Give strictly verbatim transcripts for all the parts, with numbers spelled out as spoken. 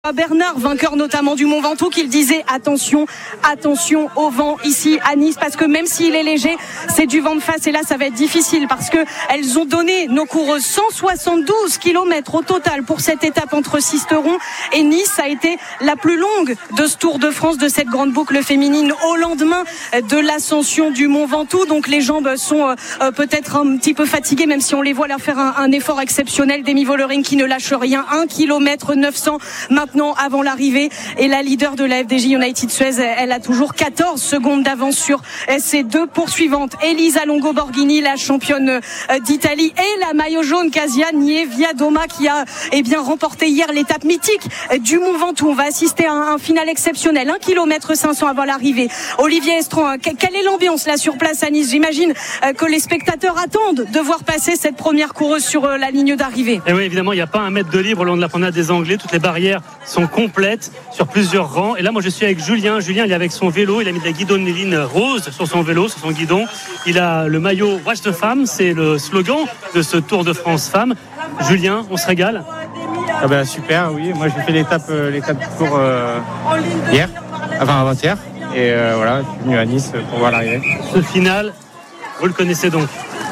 Bernard, vainqueur notamment du Mont Ventoux, qu'il disait attention, attention au vent ici à Nice, parce que même s'il est léger, c'est du vent de face et là ça va être difficile parce que elles ont donné, nos coureuses, cent soixante-douze kilomètres au total pour cette étape entre Sisteron et Nice. Ça a été la plus longue de ce Tour de France, de cette grande boucle féminine au lendemain de l'ascension du Mont Ventoux. Donc les jambes sont euh, peut-être un petit peu fatiguées, même si on les voit leur faire un, un effort exceptionnel. Demi Vollering qui ne lâche rien, un kilomètre neuf cents maintenant avant l'arrivée, et la leader de la F D J United Suez, elle a toujours quatorze secondes d'avance sur ses deux poursuivantes, Elisa Longo Borghini, la championne d'Italie, et la maillot jaune Kasia Niewiadoma qui a eh bien remporté hier l'étape mythique du Mont Ventoux. On va assister à un, un final exceptionnel, un kilomètre cinq cents avant l'arrivée. Olivier Estron, quelle est l'ambiance là sur place à Nice? J'imagine que les spectateurs attendent de voir passer cette première coureuse sur la ligne d'arrivée. Et oui, évidemment, il n'y a pas un mètre de libre au long de la promenade des Anglais. Toutes les barrières sont complètes sur plusieurs rangs. Et là, moi, je suis avec Julien. Julien, il est avec son vélo. Il a mis de la guidonneline rose sur son vélo, sur son guidon. Il a le maillot Watch the Femme. C'est le slogan de ce Tour de France Femmes. Julien, on se régale? Ah ben, super, oui. Moi, j'ai fait l'étape, euh, l'étape du Tour euh, hier, enfin avant-hier. Et euh, voilà, je suis venu à Nice pour voir l'arrivée. Ce final, vous le connaissez donc.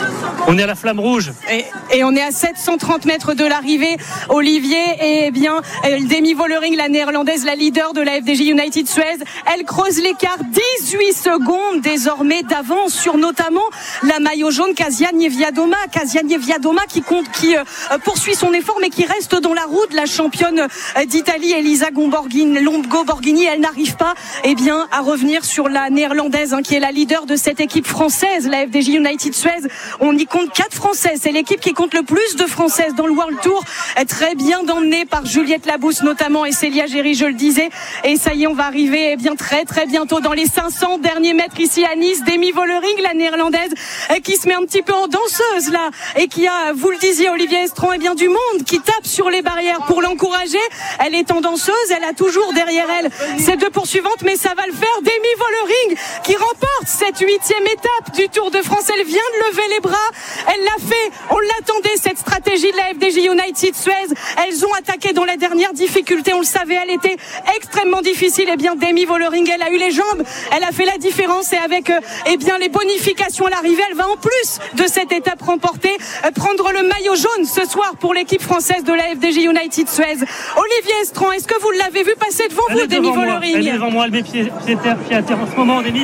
On est à la flamme rouge. Et, et on est à sept cent trente mètres de l'arrivée, Olivier. Et bien, Demi Vollering, la néerlandaise, la leader de la F D J United Suez, elle creuse l'écart. dix-huit secondes désormais d'avance sur notamment la maillot jaune Kasia Niewiadoma. Kasia Niewiadoma qui compte, qui euh, poursuit son effort, mais qui reste dans la roue de la championne d'Italie, Elisa Longo Borghini. Elle n'arrive pas eh bien, à revenir sur la néerlandaise, hein, qui est la leader de cette équipe française, la F D J United Suez. On y compte quatre Françaises. C'est l'équipe qui compte le plus de Françaises dans le World Tour. Très bien emmenée par Juliette Labousse notamment et Célia Géry, je le disais. Et ça y est, on va arriver eh bien très très bientôt dans les cinq cents derniers mètres ici à Nice. Demi Vollering, la néerlandaise, qui se met un petit peu en danseuse là et qui a, vous le disiez Olivier Estron, eh bien du monde qui tape sur les barrières pour l'encourager. Elle est en danseuse, elle a toujours derrière elle ses deux poursuivantes, mais ça va le faire. Demi Vollering qui remporte cette huitième étape du Tour de France. Elle vient de lever les bras. Elle l'a fait, on l'attendait cette stratégie de la F D J United Suez. Elles ont attaqué dans la dernière difficulté, on le savait, elle était extrêmement difficile. Et eh bien Demi Vollering, elle a eu les jambes, elle a fait la différence et avec euh, eh bien les bonifications à l'arrivée, elle va en plus de cette étape remportée euh, prendre le maillot jaune ce soir pour l'équipe française de la F D J United Suez. Olivier Estron, est-ce que vous l'avez vu passer devant elle vous, Demi Vollering? Elle est devant moi, elle met pied, pied, terre, pied à terre en ce moment, Demi.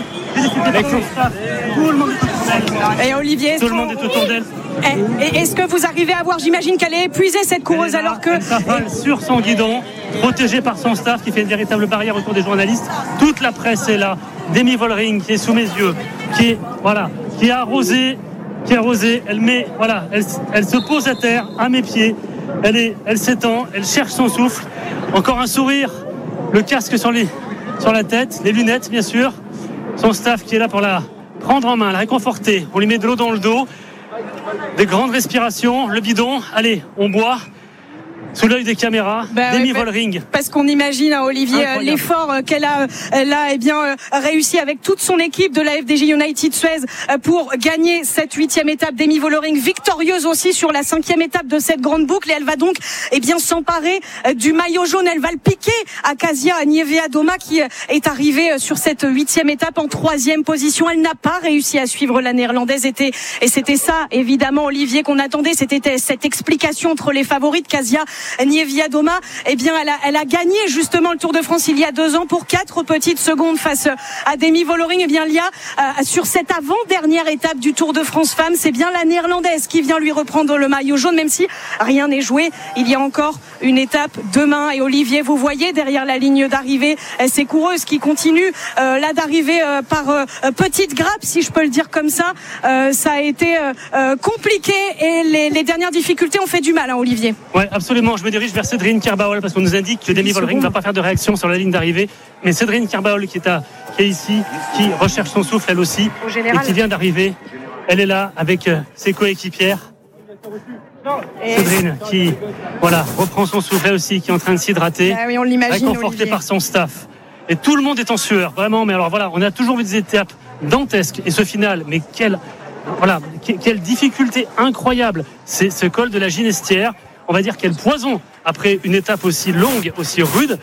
Tout le monde est autour d'elle. Et Olivier Estron, tout le monde est autour d'elle. Et est-ce que vous arrivez à voir, j'imagine qu'elle est épuisée cette coureuse là, alors que... Elle s'affale sur son guidon, protégée par son staff qui fait une véritable barrière autour des journalistes. Toute la presse est là. Demi Vollering qui est sous mes yeux, qui est, voilà, qui est arrosée, qui est arrosée. Elle met, voilà, elle, elle se pose à terre, à mes pieds. Elle est, elle s'étend, elle cherche son souffle. Encore un sourire, le casque sur les, sur la tête, les lunettes bien sûr. Son staff qui est là pour la prendre en main, la réconforter. On lui met de l'eau dans le dos. Des grandes respirations, le bidon, allez, on boit sous l'œil des caméras. Bah Demi ouais, Vollering. Parce qu'on imagine, hein, Olivier, incroyable. L'effort qu'elle a, elle a eh bien, réussi avec toute son équipe de la F D J United Suez pour gagner cette huitième étape. Demi Vollering victorieuse aussi sur la cinquième étape de cette grande boucle et elle va donc eh bien, s'emparer du maillot jaune. Elle va le piquer à Kasia Niewiadoma qui est arrivée sur cette huitième étape en troisième position. Elle n'a pas réussi à suivre la néerlandaise et c'était ça, évidemment, Olivier, qu'on attendait. C'était cette explication entre les favorites. Kasia Niewiadoma, eh bien, elle a, elle a gagné justement le Tour de France il y a deux ans pour quatre petites secondes face à Demi Vollering. Eh bien, il y a euh, sur cette avant-dernière étape du Tour de France Femmes, c'est bien la néerlandaise qui vient lui reprendre le maillot jaune, même si rien n'est joué. Il y a encore une étape demain. Et Olivier, vous voyez derrière la ligne d'arrivée ces coureuses qui continuent euh, là d'arriver euh, par euh, petite grappe, si je peux le dire comme ça. Euh, ça a été euh, compliqué et les, les dernières difficultés ont fait du mal, hein, Olivier. Ouais, absolument. Je me dirige vers Cédrine Kerbaol parce qu'on nous indique que Demi Vollering ne va pas faire de réaction sur la ligne d'arrivée. Mais Cédrine Kerbaol qui est, à, qui est ici, qui recherche son souffle elle aussi et qui vient d'arriver. Elle est là avec euh, ses coéquipières. Et Cédrine qui voilà, reprend son souffle elle aussi, qui est en train de s'hydrater, ah oui, on l'imagine, réconfortée Olivier. par son staff. Et tout le monde est en sueur, vraiment. Mais alors voilà, on a toujours vu des étapes dantesques. Et ce final, mais quelle, voilà, quelle difficulté incroyable. C'est ce col de la Ginestière. On va dire quel poison après une étape aussi longue, aussi rude.